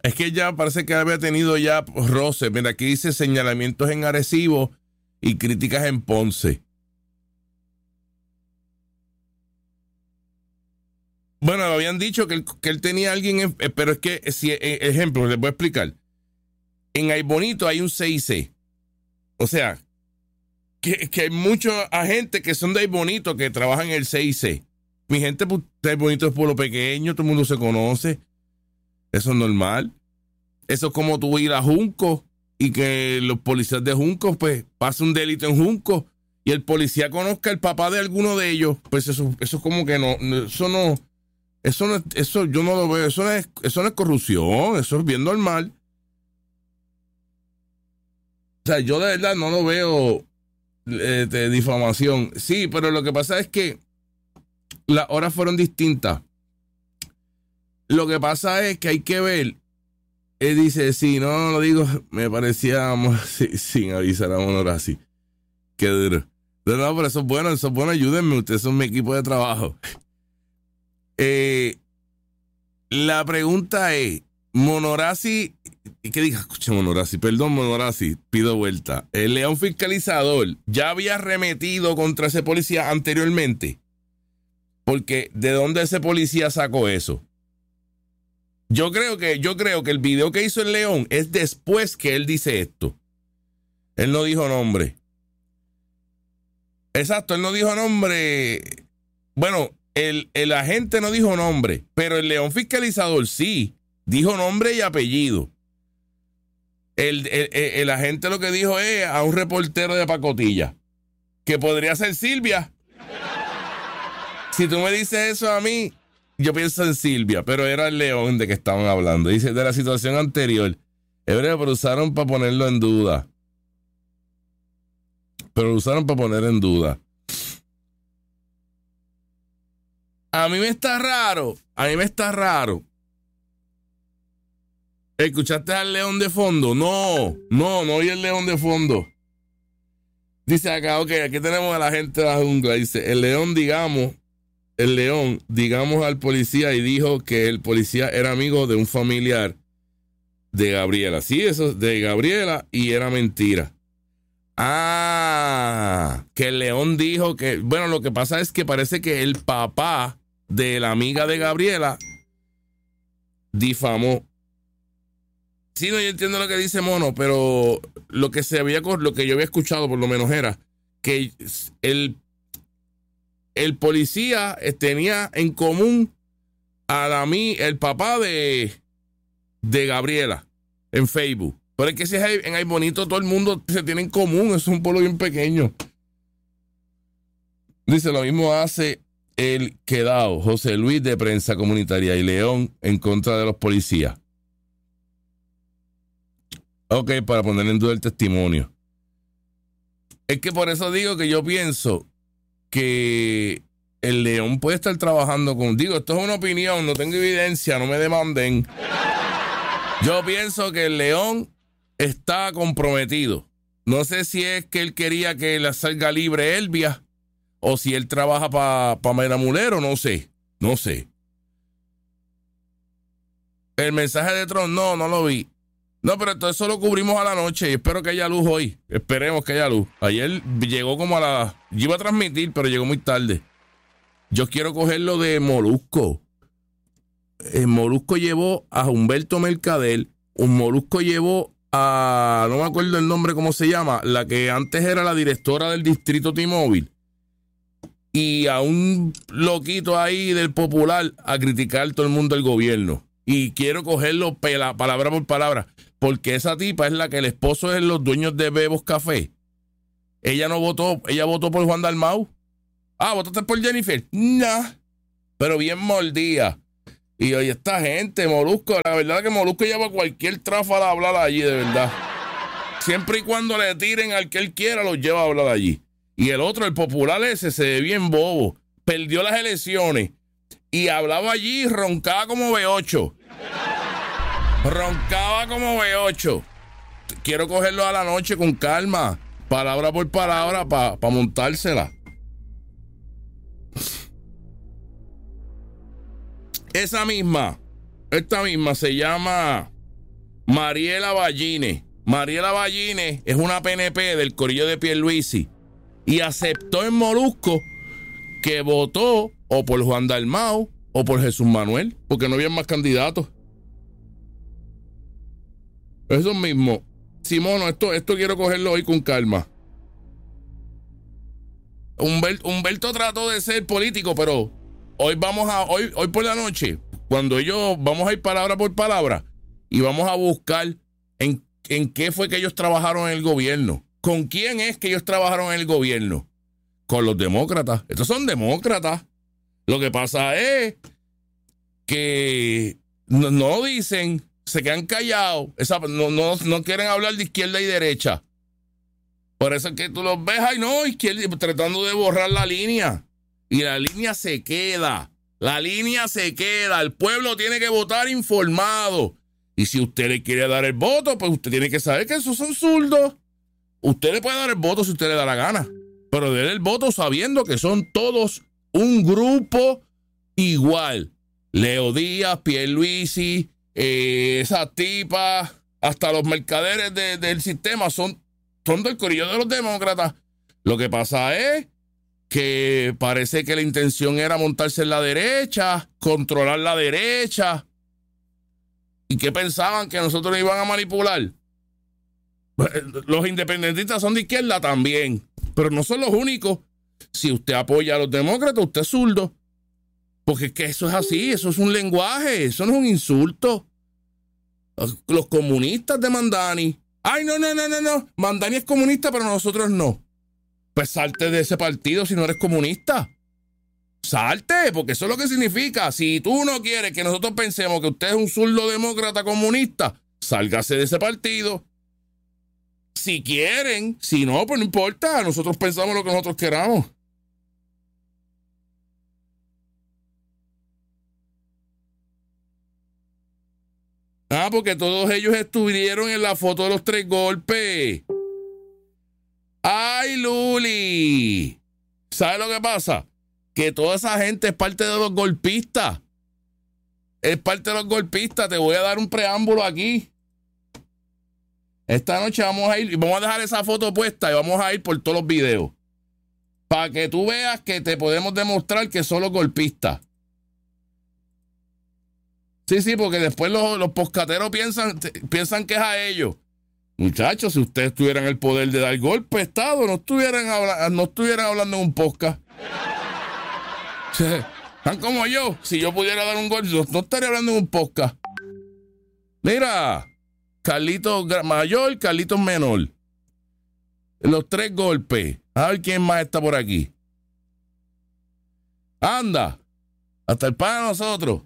Es que ya parece que había tenido ya roces. Mira, aquí dice señalamientos en Arecibo y críticas en Ponce. Bueno, habían dicho que él tenía a alguien, pero es que, si, ejemplo, les voy a explicar. En Aybonito hay un CIC. O sea, que hay muchos agentes que son de Aybonito que trabajan en el CIC. Mi gente, pues, de Aybonito es pueblo pequeño, todo el mundo se conoce. Eso es normal. Eso es como tú ir a Junco y que los policías de Junco, pues, pase un delito en Junco y el policía conozca al papá de alguno de ellos. Pues eso es como que eso yo no lo veo, eso no es corrupción, eso es bien normal. O sea, yo de verdad no lo veo de difamación. Sí, pero lo que pasa es que las horas fueron distintas. Lo que pasa es que hay que ver. Él dice, sí, no lo digo, me parecía sin avisar a Monorazzi. Qué duro. No, pero eso es bueno, ayúdenme, ustedes son mi equipo de trabajo. La pregunta es, Monorazzi, ¿qué diga? Escucha, Monorazzi, pido vuelta. El león fiscalizador ya había arremetido contra ese policía anteriormente. Porque, ¿de dónde ese policía sacó eso? Yo creo que el video que hizo el león es después que él dice esto. Él no dijo nombre. Exacto, él no dijo nombre. Bueno, el agente no dijo nombre, pero el león fiscalizador sí dijo nombre y apellido. El agente lo que dijo es a un reportero de pacotilla, que podría ser Silvia. Si tú me dices eso a mí, yo pienso en Silvia, pero era el león de que estaban hablando. Dice, de la situación anterior. Pero usaron para ponerlo en duda. Pero lo usaron para poner en duda. A mí me está raro. ¿Escuchaste al león de fondo? No oí el león de fondo. Dice acá, ok, aquí tenemos a la gente de la jungla. Dice, el león, digamos al policía y dijo que el policía era amigo de un familiar de Gabriela. Sí, eso es de Gabriela y era mentira. Ah, que el león dijo que, bueno, lo que pasa es que parece que el papá de la amiga de Gabriela difamó. Sí, no, yo entiendo lo que dice Mono, pero lo que yo había escuchado por lo menos era que el policía tenía en común el papá de Gabriela en Facebook. Pero es que si es en Aybonito todo el mundo se tiene en común, es un pueblo bien pequeño. Dice, lo mismo hace el quedado José Luis de Prensa Comunitaria y León en contra de los policías. Ok, para poner en duda el testimonio. Es que por eso digo que yo pienso que el león puede estar trabajando con... Digo, esto es una opinión, no tengo evidencia, no me demanden. Yo pienso que el león está comprometido. No sé si es que él quería que la salga libre Elvia o si él trabaja para Meramulero, no sé. El mensaje de Trump, no lo vi. No, pero todo eso lo cubrimos a la noche y espero que haya luz hoy. Esperemos que haya luz. Ayer llegó como yo iba a transmitir, pero llegó muy tarde. Yo quiero cogerlo de Molusco. Molusco llevó a Humberto Mercader. Un Molusco llevó a, no me acuerdo el nombre, cómo se llama, la que antes era la directora del distrito T-Mobile. Y a un loquito ahí del Popular a criticar todo el mundo del gobierno. Y quiero cogerlo palabra por palabra. Porque esa tipa es la que el esposo es los dueños de Bebos Café. Ella no votó, ella votó por Juan Dalmau. Ah, ¿votaste por Jennifer? No. Pero bien mordida. Y oye, esta gente, Molusco, la verdad que Molusco lleva cualquier tráfala a hablar allí, de verdad. Siempre y cuando le tiren al que él quiera, los lleva a hablar allí. Y el otro, el Popular ese, se ve bien bobo. Perdió las elecciones. Y hablaba allí, roncaba como B8. Quiero cogerlo a la noche con calma, palabra por palabra, para montársela. Esta misma se llama Mariela Balline. Mariela Balline es una PNP del corillo de Pierluisi y aceptó en Molusco que votó o por Juan Dalmau o por Jesús Manuel, porque no había más candidatos. Eso mismo. Simono, esto quiero cogerlo hoy con calma. Humberto trató de ser político, pero hoy por la noche, cuando ellos vamos a ir palabra por palabra y vamos a buscar en qué fue que ellos trabajaron en el gobierno. ¿Con quién es que ellos trabajaron en el gobierno? Con los demócratas. Estos son demócratas. Lo que pasa es que no dicen, se quedan callados, no quieren hablar de izquierda y derecha. Por eso es que tú los ves, ay no, izquierda, tratando de borrar la línea. Y la línea se queda. La línea se queda. El pueblo tiene que votar informado. Y si usted le quiere dar el voto, pues usted tiene que saber que esos son zurdos. Usted le puede dar el voto si usted le da la gana. Pero déle el voto sabiendo que son todos un grupo igual. Leo Díaz, Pierluisi, esas tipas, hasta los mercaderes del sistema son del corillo de los demócratas. Lo que pasa es que parece que la intención era montarse en la derecha, controlar la derecha. ¿Y qué pensaban? ¿Que nosotros nos iban a manipular? Los independentistas son de izquierda también, pero no son los únicos. Si usted apoya a los demócratas, usted es zurdo. Porque es que eso es así, eso es un lenguaje, eso no es un insulto. Los comunistas de Mandani. Ay, no. Mandani es comunista, pero nosotros no. Pues salte de ese partido si no eres comunista. Salte, porque eso es lo que significa. Si tú no quieres que nosotros pensemos que usted es un zurdo demócrata comunista, sálgase de ese partido. Si quieren, si no, pues no importa. Nosotros pensamos lo que nosotros queramos. Porque todos ellos estuvieron en la foto de los 3 golpes. ¡Ay, Luli! ¿Sabes lo que pasa? Que toda esa gente es parte de los golpistas. Es parte de los golpistas. Te voy a dar un preámbulo aquí. Esta noche vamos a ir y vamos a dejar esa foto puesta y vamos a ir por todos los videos. Para que tú veas que te podemos demostrar que son los golpistas. Sí, porque después los poscateros piensan que es a ellos. Muchachos, si ustedes tuvieran el poder de dar golpe de Estado, no estuvieran hablando en un podcast. Están como yo. Si yo pudiera dar un golpe, no estaría hablando en un podcast. Mira, Carlitos mayor, Carlitos menor. Los 3 golpes. A ver quién más está por aquí. Anda. Hasta el pan a nosotros.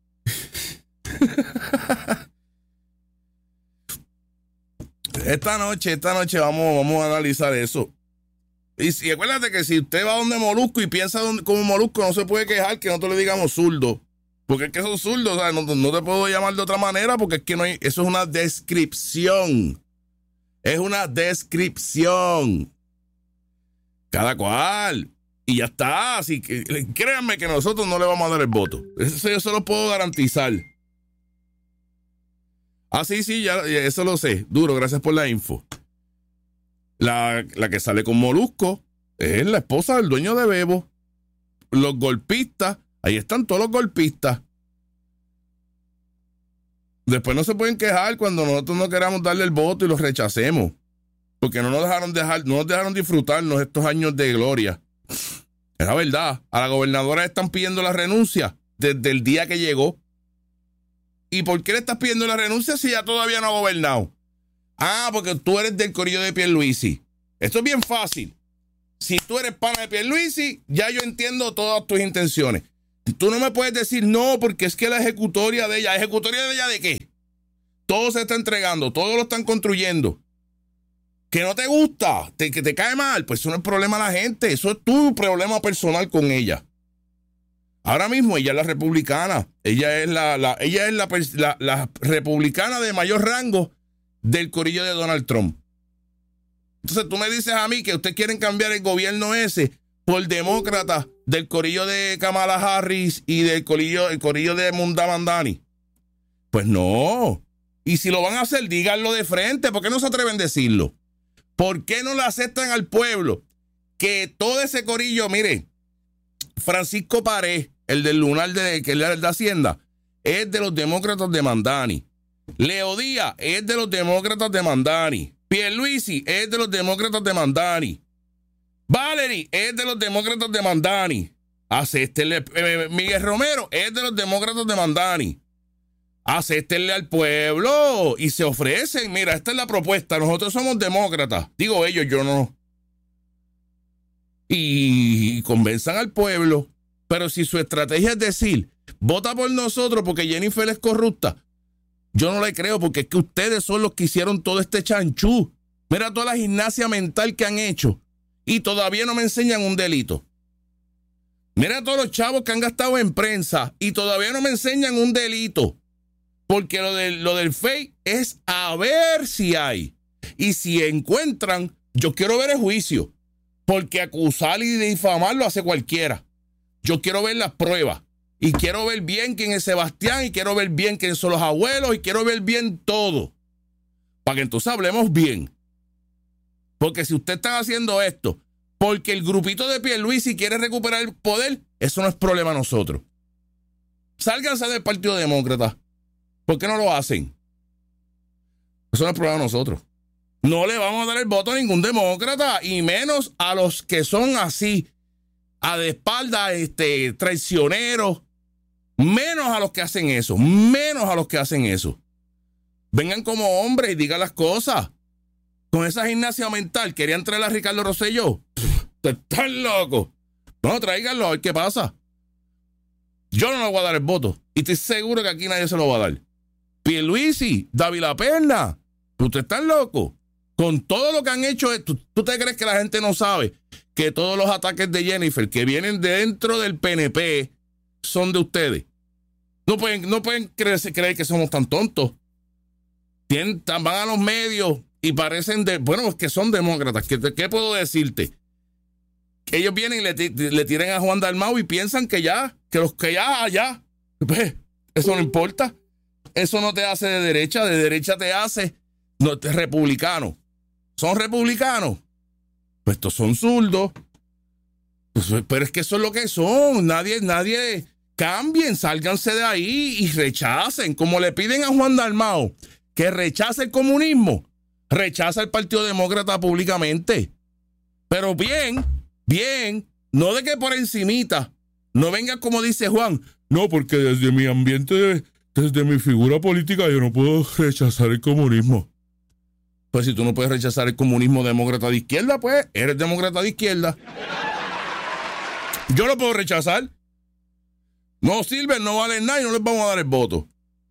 Esta noche vamos a analizar eso. Y acuérdate que si usted va donde Molusco y piensa como Molusco, no se puede quejar que nosotros le digamos zurdo. Porque es que son zurdos, ¿sabes? No te puedo llamar de otra manera porque es que no hay, eso es una descripción. Es una descripción. Cada cual. Y ya está. Así que créanme que nosotros no le vamos a dar el voto. Eso yo se lo puedo garantizar. Sí, ya, eso lo sé. Duro, gracias por la info. La que sale con Molusco es la esposa del dueño de Bebo. Los golpistas, ahí están todos los golpistas. Después no se pueden quejar cuando nosotros no queramos darle el voto y los rechacemos. Porque no nos dejaron disfrutarnos estos años de gloria. Es la verdad. A la gobernadora le están pidiendo la renuncia desde el día que llegó. ¿Y por qué le estás pidiendo la renuncia si ya todavía no ha gobernado? Porque tú eres del corillo de Pierluisi. Esto es bien fácil. Si tú eres pana de Pierluisi, ya yo entiendo todas tus intenciones. Tú no me puedes decir no, porque es que la ejecutoria de ella ¿de qué? Todo se está entregando, todo lo están construyendo. ¿Que no te gusta? ¿Que te cae mal? Pues eso no es problema de la gente, eso es tu problema personal con ella. Ahora mismo ella es la republicana, ella es la republicana de mayor rango del corillo de Donald Trump. Entonces tú me dices a mí que ustedes quieren cambiar el gobierno ese por demócrata del corillo de Kamala Harris y del el corillo de Munda Mandani. Pues no, Y si lo van a hacer, díganlo de frente. ¿Por qué no se atreven a decirlo? ¿Por qué no le aceptan al pueblo que todo ese corillo, mire, Francisco Pared, el del lunar que es de Hacienda, es de los demócratas de Mandani. Leo Díaz es de los demócratas de Mandani. Pierluisi es de los demócratas de Mandani. Valerie es de los demócratas de Mandani. Miguel Romero es de los demócratas de Mandani. Acéstenle al pueblo y se ofrecen. Mira, esta es la propuesta. Nosotros somos demócratas. Digo ellos, yo no. Y convenzan al pueblo. Pero si su estrategia es decir, vota por nosotros porque Jennifer es corrupta, yo no le creo, porque es que ustedes son los que hicieron todo este chanchú. Mira toda la gimnasia mental que han hecho y todavía no me enseñan un delito. Mira todos los chavos que han gastado en prensa y todavía no me enseñan un delito. Porque lo del fake es a ver si hay. Y si encuentran, yo quiero ver el juicio. Porque acusar y difamar lo hace cualquiera. Yo quiero ver las pruebas. Y quiero ver bien quién es Sebastián. Y quiero ver bien quién son los abuelos. Y quiero ver bien todo. Para que entonces hablemos bien. Porque si ustedes están haciendo esto porque el grupito de Pierluisi quiere recuperar el poder, eso no es problema de nosotros. Sálganse del Partido Demócrata. ¿Por qué no lo hacen? Eso no es problema de nosotros. No le vamos a dar el voto a ningún demócrata, y menos a los que son así, a de espalda, traicioneros. Menos a los que hacen eso. Menos a los que hacen eso. Vengan como hombres y digan las cosas. Con esa gimnasia mental, ¿querían traer a Ricardo Rosselló? Están locos. No, tráiganlo a ver qué pasa. Yo no le voy a dar el voto. Y estoy seguro que aquí nadie se lo va a dar. Pierluisi, David La Perna, ustedes están locos. Con todo lo que han hecho, ¿tú te crees que la gente no sabe que todos los ataques de Jennifer que vienen de dentro del PNP son de ustedes? No pueden creer que somos tan tontos. Van a los medios y parecen que son demócratas. ¿Qué puedo decirte? Que ellos vienen y le tiran a Juan Dalmau y piensan que los que ya. Pues, eso no importa. Eso no te hace de derecha te hace republicano. ¿Son republicanos? Pues estos son zurdos. Pues, pero es que eso es lo que son. Nadie cambien, sálganse de ahí y rechacen. Como le piden a Juan Dalmau que rechace el comunismo, rechaza el Partido Demócrata públicamente. Pero bien, no de que por encimita. No venga como dice Juan. No, porque desde mi ambiente, desde mi figura política, yo no puedo rechazar el comunismo. Pues si tú no puedes rechazar el comunismo demócrata de izquierda, pues eres demócrata de izquierda. Yo lo puedo rechazar. No sirven, no valen nada y no les vamos a dar el voto.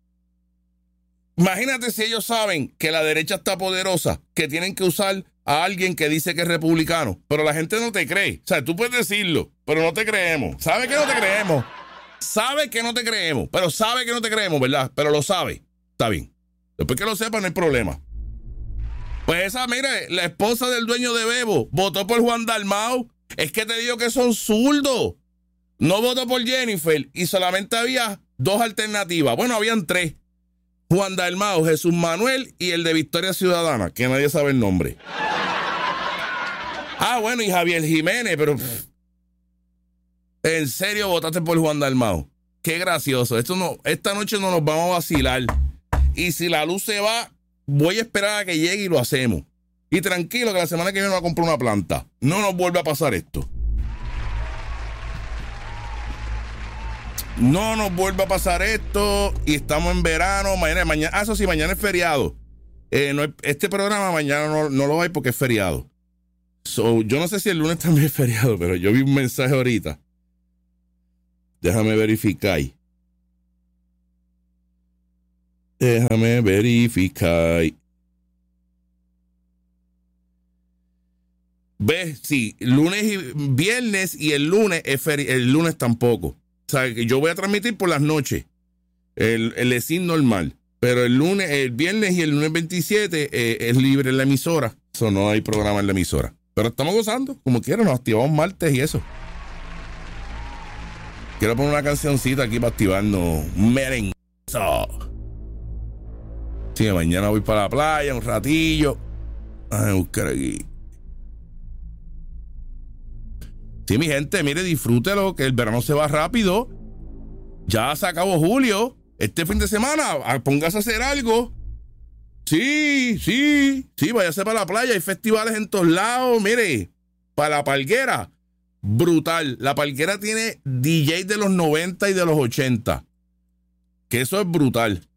Imagínate si ellos saben que la derecha está poderosa, que tienen que usar a alguien que dice que es republicano, pero la gente no te cree. O sea, tú puedes decirlo, pero no te creemos. ¿Sabe que no te creemos? Sabe que no te creemos, pero sabe que no te creemos, ¿verdad? Pero lo sabe. Está bien. Después que lo sepa, no hay problema. Pues mire, la esposa del dueño de Bebo votó por Juan Dalmau. Es que te digo que son zurdos. No votó por Jennifer y solamente había dos alternativas. Bueno, habían tres. Juan Dalmau, Jesús Manuel y el de Victoria Ciudadana, que nadie sabe el nombre. Bueno, y Javier Jiménez, pero en serio votaste por Juan Dalmau. Qué gracioso. Esta noche no nos vamos a vacilar. Y si la luz se va, voy a esperar a que llegue y lo hacemos. Y tranquilo que la semana que viene voy a comprar una planta. No nos vuelve a pasar esto. No nos vuelve a pasar esto. Y estamos en verano. Mañana. Eso sí, mañana es feriado. Este programa mañana no lo hay porque es feriado. Yo no sé si el lunes también es feriado, pero yo vi un mensaje ahorita. Déjame verificar. ¿Ves? Sí, lunes y viernes y el lunes el lunes tampoco. O sea, que yo voy a transmitir por las noches el SIN normal, pero el viernes y el lunes 27 es libre en la emisora. Eso no hay programa en la emisora. Pero estamos gozando, como quieran, nos activamos martes y eso. Quiero poner una cancioncita aquí para activarnos. Merengueso. Sí, mañana voy para la playa un ratillo. Déjame buscar aquí. Sí, mi gente, mire, disfrútelo, que el verano se va rápido. Ya se acabó julio. Este fin de semana, póngase a hacer algo. Sí, váyase para la playa. Hay festivales en todos lados. Mire, para la Palguera, brutal. La Palguera tiene DJ de los 90 y de los 80. Que eso es brutal.